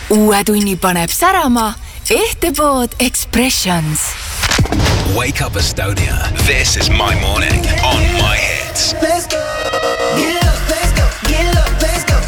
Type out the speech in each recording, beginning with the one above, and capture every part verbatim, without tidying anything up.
Uue tunni paneb särama Ehtepood Expressions. Wake up Estonia. This is my morning on my hits. Let's go. Get up, let's go. Get up, let's go.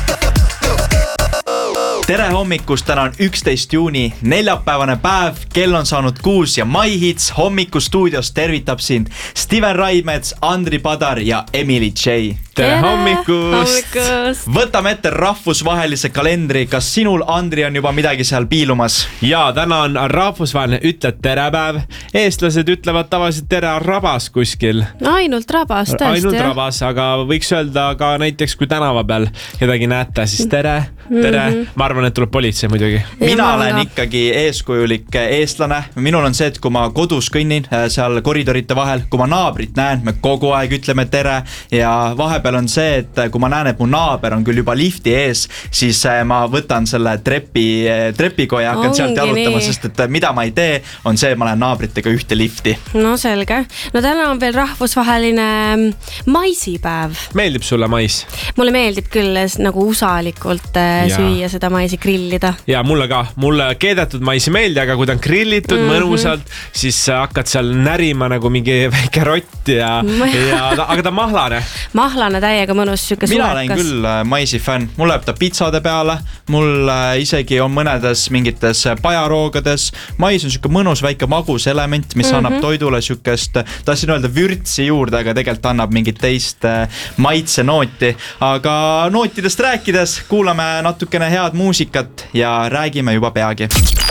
Tere hommikust, täna on üksteist juuni, neljapäevane päev, kell on saanud kuus ja My Hits hommikustuudios tervitab sind Steven Raimets, Andri Padar ja Emily J. Tere hommikust! Võtame ette rahvusvahelise kalendri. Kas sinul, Andri, on juba midagi seal piilumas? Jaa, täna on rahvusvaheline ütled terepäev. Eestlased ütlevad tavaliselt tere rabas kuskil. Ainult rabas, tõesti. Ainult rabas, aga võiks öelda ka näiteks, kui tänava peal kedagi näete, siis tere, tere. Mm-hmm. Ma arvan, et tuleb politsei muidugi. Mina olen ikkagi eeskujulik eestlane. Minul on see, et kui ma kodus kõnnin seal koridorite vahel, kui ma naabrit näen, me kogu aeg ütleme tere ja vahepeal on see, et kui ma näen, et mu naaber on küll juba lifti ees, siis ma võtan selle trepi, trepikoja ja hakkan Ongi sealt jalutama, nii. sest et mida ma ei tee, on see, et ma lähen naabritega ühte lifti. No selge. No täna on veel rahvusvaheline maisipäev. Meeldib sulle mais? Mulle meeldib küll nagu usalikult äh, Jaa. süüa seda maisi, grillida. Ja mulle ka. Mulle keedetud mais ei meeldi, aga kui ta on grillitud mm-hmm. mõnusalt, siis hakkad seal närima nagu mingi väike rott ja, ja aga ta mahlane. Mahlane täiega mõnus, süke Mina sulekas. olen küll maisi fänn. Mul läheb ta pizzade peale, mul isegi on mõnedes mingites pajaroogades. Mais on süke mõnus väike magus element, mis mm-hmm. annab toidule sükest, tahtsin öelda vürtsi juurde, aga tegelikult annab mingit teist maitse nooti. Aga nootidest rääkides kuulame natukene head muusikat ja räägime juba peagi.